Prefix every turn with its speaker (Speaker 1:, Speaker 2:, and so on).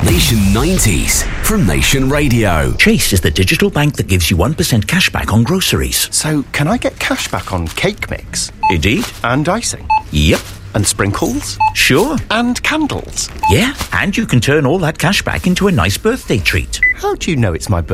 Speaker 1: Nation 90s from Nation Radio.
Speaker 2: Chase is the digital bank that gives you 1% cash back on groceries.
Speaker 3: So, can I get cash back on cake mix?
Speaker 2: Indeed.
Speaker 3: And icing?
Speaker 2: Yep.
Speaker 3: And sprinkles?
Speaker 2: Sure.
Speaker 3: And candles?
Speaker 2: Yeah, and you can turn all that cash back into a nice birthday treat.
Speaker 3: How do you know it's my birthday?